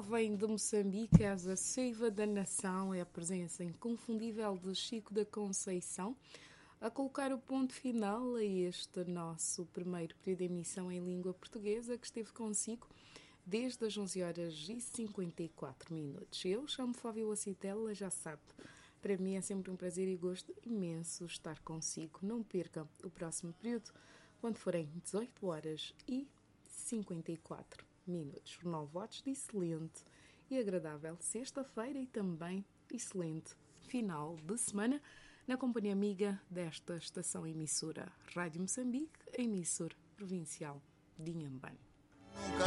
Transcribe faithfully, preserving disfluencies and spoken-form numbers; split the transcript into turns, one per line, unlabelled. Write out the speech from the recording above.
Vem de Moçambique, és a seiva da nação, é a presença inconfundível de Chico da Conceição, a colocar o ponto final a este nosso primeiro período de emissão em língua portuguesa, que esteve consigo desde as onze horas e cinquenta e quatro minutos. Eu chamo Flávio Acitela, já sabe, para mim é sempre um prazer e gosto imenso estar consigo. Não perca o próximo período, quando forem dezoito horas e cinquenta e quatro minutos. Nove votos de excelente e agradável sexta-feira e também excelente final de semana na companhia amiga desta estação emissora Rádio Moçambique, a emissora provincial de Inhambane.